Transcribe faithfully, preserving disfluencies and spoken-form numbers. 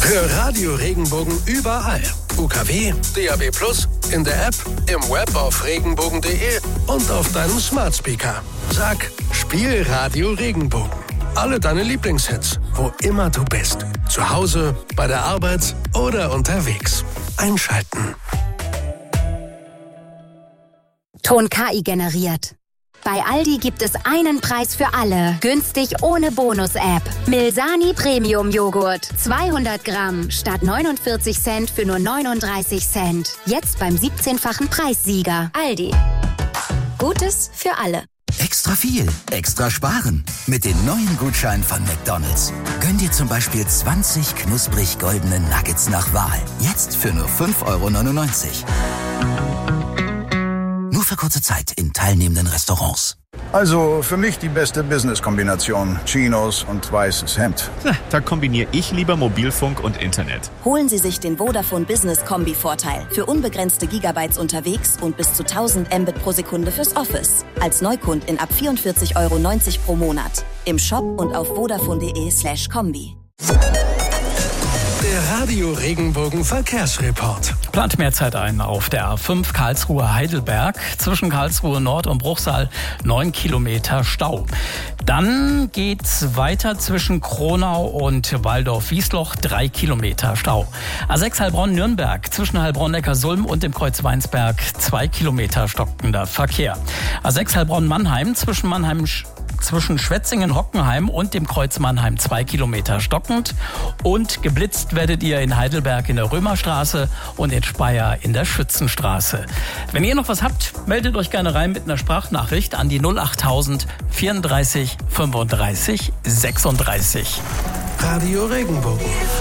Hör Radio Regenbogen überall. U K W, D A B plus, in der App, im Web auf regenbogen punkt de und auf deinem Smart Speaker. Sag, spiel Radio Regenbogen. Alle deine Lieblingshits, wo immer du bist. Zu Hause, bei der Arbeit oder unterwegs. Einschalten. Ton K I generiert. Bei Aldi gibt es einen Preis für alle. Günstig ohne Bonus-App. Milsani Premium Joghurt. zweihundert Gramm statt neunundvierzig Cent für nur neununddreißig Cent. Jetzt beim siebzehnfachen Preissieger. Aldi. Gutes für alle. Extra viel, extra sparen. Mit den neuen Gutscheinen von McDonald's. Gönn dir zum Beispiel zwanzig knusprig goldene Nuggets nach Wahl. Jetzt für nur fünf Euro neunundneunzig. Nur für kurze Zeit in teilnehmenden Restaurants. Also für mich die beste Business-Kombination. Chinos und weißes Hemd. Na, da kombiniere ich lieber Mobilfunk und Internet. Holen Sie sich den Vodafone Business Kombi-Vorteil. Für unbegrenzte Gigabytes unterwegs und bis zu tausend Mbit pro Sekunde fürs Office. Als Neukundin ab vierundvierzig Euro neunzig pro Monat. Im Shop und auf vodafone.de slash Kombi. Der Radio Regenbogen Verkehrsreport. Plant mehr Zeit ein auf der A fünf Karlsruhe-Heidelberg. Zwischen Karlsruhe Nord und Bruchsal neun Kilometer Stau. Dann geht's weiter zwischen Kronau und Waldorf-Wiesloch, drei Kilometer Stau. A sechs Heilbronn-Nürnberg, zwischen Heilbronn-Neckarsulm und dem Kreuz Weinsberg, zwei Kilometer stockender Verkehr. A sechs Heilbronn-Mannheim, zwischen Mannheim zwischen Schwetzingen-Hockenheim und dem Kreuz Mannheim zwei Kilometer stockend. Und geblitzt werdet ihr in Heidelberg in der Römerstraße und in Speyer in der Schützenstraße. Wenn ihr noch was habt, meldet euch gerne rein mit einer Sprachnachricht an die null achttausend vierunddreißig fünfunddreißig sechsunddreißig. Radio Regenbogen.